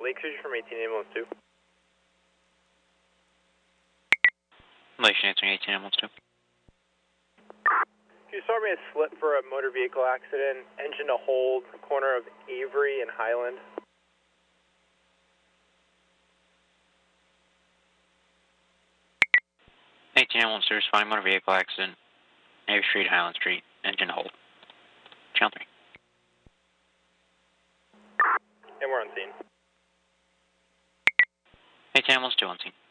Lake Cruiser from 18 ambulance 2. Relation answering 18 ambulance 2. You saw me a slip for a motor vehicle accident, engine to hold, corner of Avery and Highland. Ambulance 2 responding motor vehicle accident, Avery Street, Highland Street, engine to hold. Channel 3. And we're on scene. Ambulance 2 on scene.